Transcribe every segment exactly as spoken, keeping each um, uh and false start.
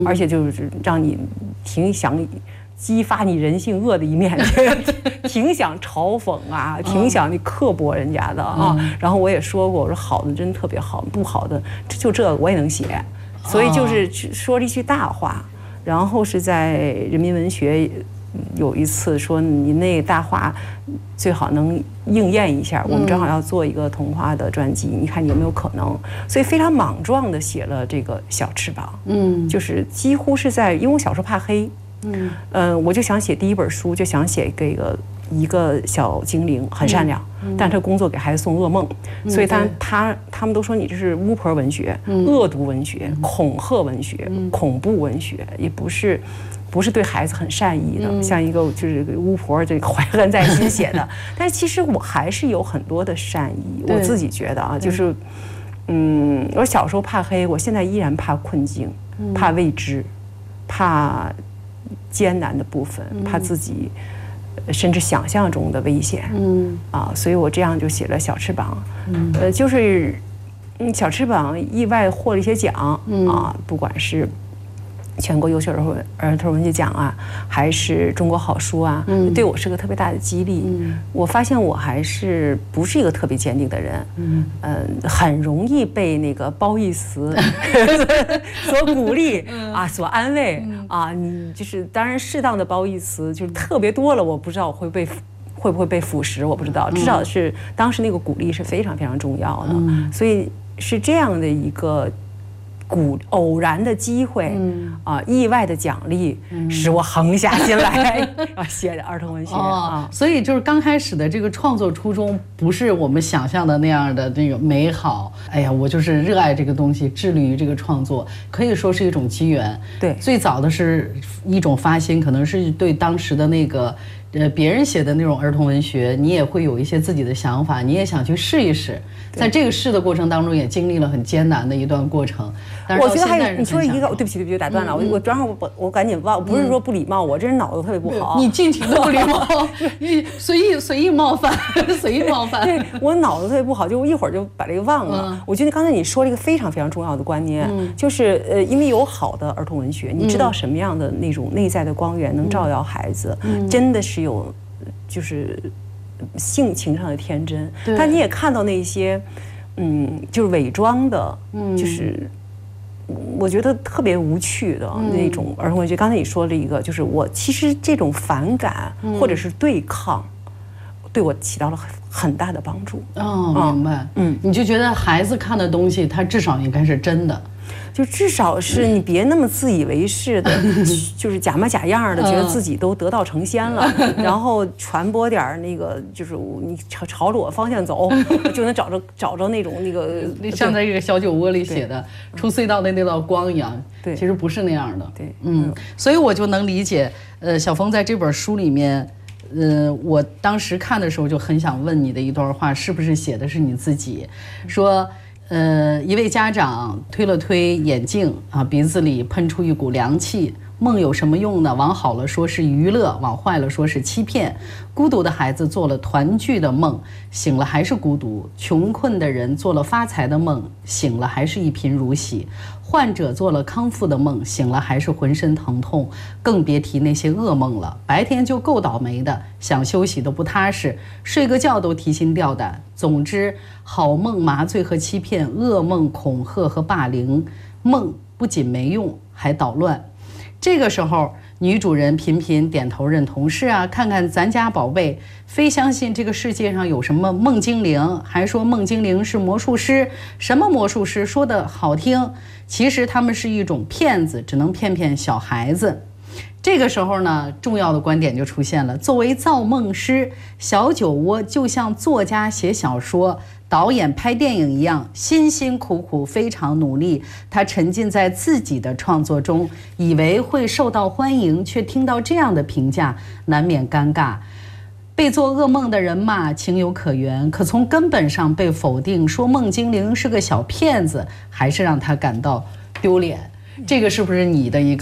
而且就是让你挺想激发你人性恶的一面，挺想嘲讽啊，挺想你刻薄人家的啊。然后我也说过，我说好的真特别好，不好的就这我也能写，所以就是说了一句大话。然后是在人民文学有一次说你那大话最好能应验一下，我们正好要做一个童话的专辑，你看你有没有可能？所以非常莽撞的写了这个小翅膀，嗯，就是几乎是在，因为我小时候怕黑。嗯，呃，我就想写第一本书，就想写这个一个小精灵很善良，嗯、但他工作给孩子送噩梦，嗯、所以他他他们都说你这是巫婆文学、嗯、恶毒文学、恐吓文学、嗯、恐怖文学，也不是不是对孩子很善意的，嗯、像一个就是巫婆这个怀恨在心写的。但是其实我还是有很多的善意，我自己觉得啊，就是，嗯，我小时候怕黑，我现在依然怕困境，嗯、怕未知，怕艰难的部分，怕自己甚至想象中的危险，嗯啊，所以我这样就写了小翅膀，嗯，呃，就是嗯，小翅膀意外获了一些奖，嗯啊，不管是全国优秀儿童儿童文学奖啊，还是中国好书啊，嗯、对我是个特别大的激励。嗯、我发现我还是不是一个特别坚定的人，嗯，呃，很容易被那个褒义词所鼓励啊，所安慰啊。你就是当然适当的褒义词就是特别多了，我不知道我会被会不会被腐蚀，我不知道。至少是当时那个鼓励是非常非常重要的，嗯、所以是这样的一个。鼓偶然的机会，嗯啊，意外的奖励，嗯、使我横下心来要写儿童文学啊。 所以就是刚开始的这个创作初衷，不是我们想象的那样的那个美好。哎呀，我就是热爱这个东西，致力于这个创作，可以说是一种机缘。 对， 最早的是一种发心，可能是对当时的那个。呃，别人写的那种儿童文学，你也会有一些自己的想法，你也想去试一试。在这个试的过程当中，也经历了很艰难的一段过程。但是我觉得还有你说一个，对不起对不起，打断了，我我正好我我赶紧忘，不是说不礼貌，我这人脑子特别不好。 你尽情的不礼貌，你随意随意冒犯，随意冒犯。 对，我脑子特别不好，就一会儿就把这个忘了。我觉得刚才你说了一个非常非常重要的观念，就是呃，因为有好的儿童文学，你知道什么样的那种内在的光源能照耀孩子，真的是。有，就是性情上的天真，但你也看到那些，嗯，就是伪装的，嗯，就是我觉得特别无趣的那种儿童文学。刚才你说了一个，就是我其实这种反感或者是对抗，对我起到了很很大的帮助。 哦，明白，嗯，你就觉得孩子看的东西，他至少应该是真的。 就至少是你别那么自以为是的，就是假模假样的，觉得自己都得道成仙了，然后传播点那个，就是你朝朝着我方向走，就能找着找着那种那个， 像在这个小酒窝里写的出隧道的那道光一样。对，其实不是那样的。 对， 嗯，所以我就能理解，呃，小峰在这本书里面。呃，我当时看的时候就很想问你的一段话，是不是写的是你自己？说。呃，一位家长推了推眼镜啊，鼻子里喷出一股凉气。梦有什么用呢？往好了说是娱乐，往坏了说是欺骗。孤独的孩子做了团聚的梦，醒了还是孤独；穷困的人做了发财的梦，醒了还是一贫如洗；患者做了康复的梦，醒了还是浑身疼痛，更别提那些噩梦了。白天就够倒霉的，想休息都不踏实，睡个觉都提心吊胆。总之，好梦麻醉和欺骗，噩梦恐吓和霸凌，梦不仅没用，还捣乱。这个时候，女主人频频点头认同。是啊，看看咱家宝贝，非相信这个世界上有什么梦精灵，还说梦精灵是魔术师。什么魔术师说的好听，其实他们是一种骗子，只能骗骗小孩子。这个时候呢，重要的观点就出现了。作为造梦师，小酒窝就像作家写小说、导演拍电影一样，辛辛苦苦，非常努力。他沉浸在自己的创作中，以为会受到欢迎，却听到这样的评价，难免尴尬。被做噩梦的人骂情有可原，可从根本上被否定，说梦精灵是个小骗子，还是让他感到丢脸。这个是不是你的一个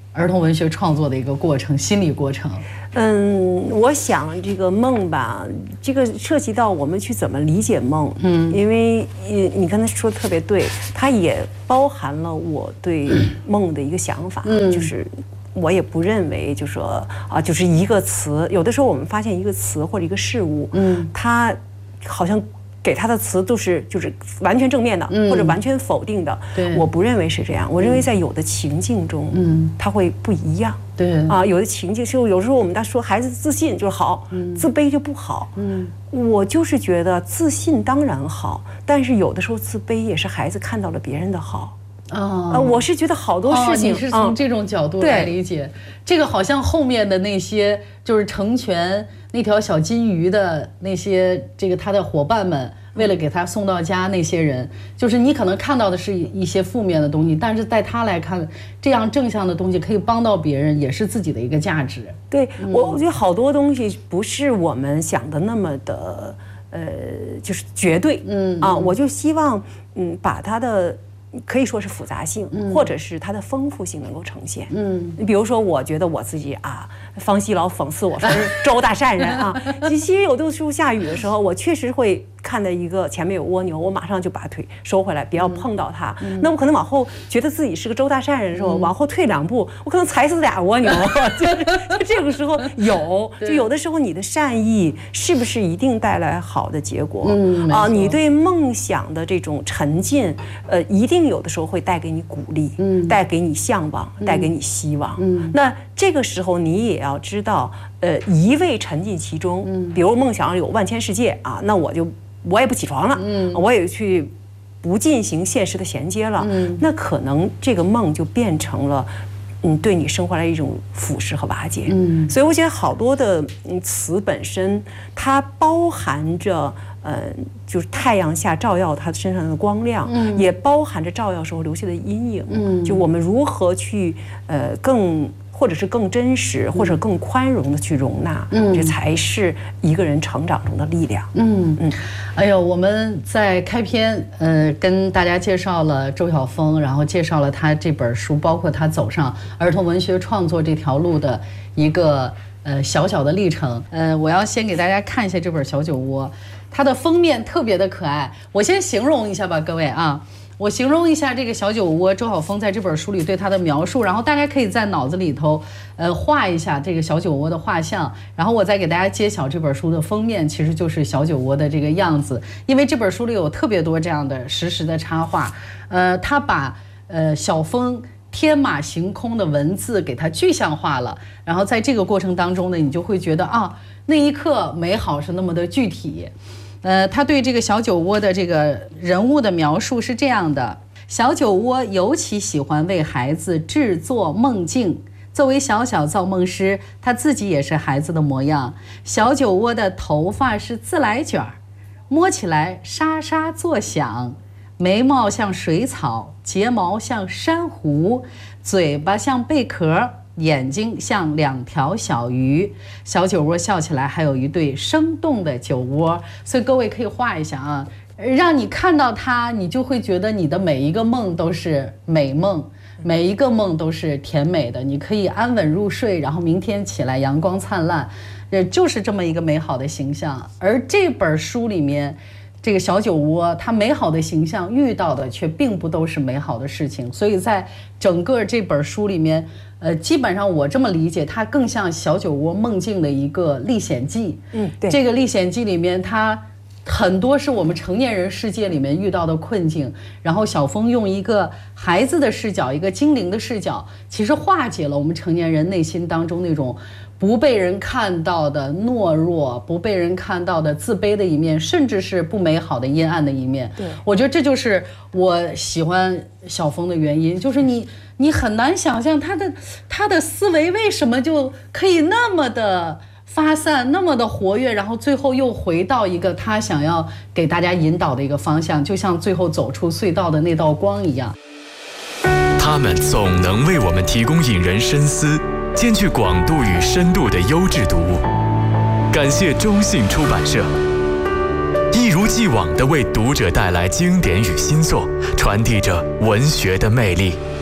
儿童文学创作的一个过程，心理过程。 嗯，我想这个梦吧，这个涉及到我们去怎么理解梦。嗯，因为你你刚才说的特别对，它也包含了我对梦的一个想法，嗯、就是我也不认为就说啊，就是一个词，有的时候我们发现一个词或者一个事物，嗯，它好像给它的词都是就是完全正面的，嗯、或者完全否定的。对，我不认为是这样。我认为在有的情境中，嗯，它会不一样。对啊，有的情境就有时候我们在说孩子自信就好，嗯、自卑就不好。嗯，我就是觉得自信当然好，但是有的时候自卑也是孩子看到了别人的好。哦、呃，我是觉得好多事情， 哦、你是从这种角度来理解，嗯、这个好像后面的那些就是成全那条小金鱼的那些这个他的伙伴们。为了给他送到家，那些人就是你可能看到的是一些负面的东西，但是在他来看，这样正向的东西可以帮到别人，也是自己的一个价值。 对，我我觉得好多东西不是我们想的那么的，呃，就是绝对。嗯啊，我就希望嗯把它的。可以说是复杂性，嗯、或者是它的丰富性能够呈现。嗯，你比如说，我觉得我自己啊，方西老讽刺我说是周大善人啊。其实有的时候下雨的时候，我确实会看到一个前面有蜗牛，我马上就把腿收回来，不要碰到它。嗯、那我可能往后觉得自己是个周大善人的时候，嗯、往后退两步，我可能踩死俩蜗牛。就就这个时候有，就有的时候你的善意是不是一定带来好的结果？嗯啊，你对梦想的这种沉浸，呃，一定。有的时候会带给你鼓励，嗯，带给你向往，带给你希望。嗯，那这个时候你也要知道，呃，一味沉浸其中，嗯，比如梦想有万千世界啊，那我就我也不起床了，嗯，我也去不进行现实的衔接了，嗯，那可能这个梦就变成了。嗯，对你生活来一种腐蚀和瓦解。嗯，所以我觉得好多的嗯词本身，它包含着呃，就是太阳下照耀它身上的光亮，嗯，也包含着照耀时候留下的阴影。嗯，就我们如何去呃更。或者是更真实，或者更宽容的去容纳，嗯，这才是一个人成长中的力量。嗯嗯，哎呦，我们在开篇呃跟大家介绍了周晓峰，然后介绍了他这本书，包括他走上儿童文学创作这条路的一个呃小小的历程。呃，我要先给大家看一下这本《小酒窝》，它的封面特别的可爱。我先形容一下吧，各位啊。我形容一下这个小酒窝，周晓峰在这本书里对他的描述，然后大家可以在脑子里头，呃，画一下这个小酒窝的画像，然后我再给大家揭晓这本书的封面，其实就是小酒窝的这个样子。因为这本书里有特别多这样的实时的插画，呃，他把呃小峰天马行空的文字给它具象化了，然后在这个过程当中呢，你就会觉得啊，那一刻美好是那么的具体。呃，他对这个小酒窝的这个人物的描述是这样的：小酒窝尤其喜欢为孩子制作梦境。作为小小造梦师，他自己也是孩子的模样。小酒窝的头发是自来卷，摸起来沙沙作响，眉毛像水草，睫毛像珊瑚，嘴巴像贝壳。眼睛像两条小鱼，小酒窝笑起来还有一对生动的酒窝，所以各位可以画一下啊，让你看到它，你就会觉得你的每一个梦都是美梦，每一个梦都是甜美的，你可以安稳入睡，然后明天起来阳光灿烂，呃，就是这么一个美好的形象。而这本书里面这个小酒窝它美好的形象遇到的却并不都是美好的事情，所以在整个这本书里面呃，基本上我这么理解，它更像小酒窝梦境的一个历险记。嗯，对。这个历险记里面，它很多是我们成年人世界里面遇到的困境，然后小峰用一个孩子的视角，一个精灵的视角，其实化解了我们成年人内心当中那种不被人看到的懦弱，不被人看到的自卑的一面，甚至是不美好的阴暗的一面。对，我觉得这就是我喜欢小峰的原因，就是你。你很难想象他的他的思维为什么就可以那么的发散，那么的活跃，然后最后又回到一个他想要给大家引导的一个方向，就像最后走出隧道的那道光一样。 他们总能为我们提供引人深思、兼具广度与深度的优质读物。感谢中信出版社，一如既往地为读者带来经典与新作，传递着文学的魅力。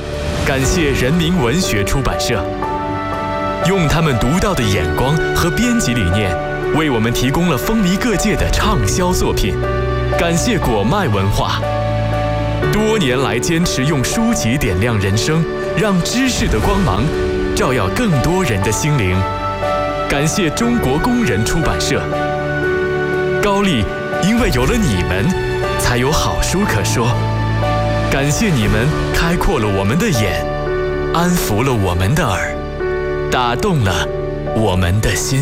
感谢人民文学出版社，用他们独到的眼光和编辑理念，为我们提供了风靡各界的畅销作品。感谢果麦文化，多年来坚持用书籍点亮人生，让知识的光芒照耀更多人的心灵。感谢中国工人出版社，高丽，因为有了你们，才有好书可说。感谢你们开阔了我们的眼，安抚了我们的耳，打动了我们的心。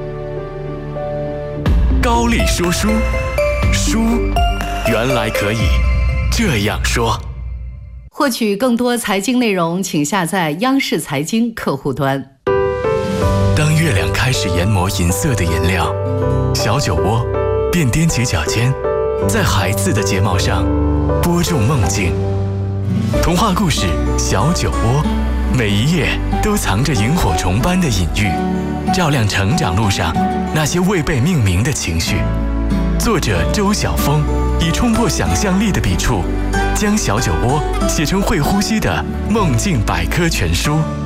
高丽说书，书原来可以这样说。 获取更多财经内容，请下载央视财经客户端。 当月亮开始研磨银色的颜料，小酒窝便踮起脚尖，在孩子的睫毛上播种梦境。童话故事《小酒窝》，每一页都藏着萤火虫般的隐喻，照亮成长路上那些未被命名的情绪。作者周晓峰以冲破想象力的笔触，将小酒窝写成会呼吸的梦境百科全书。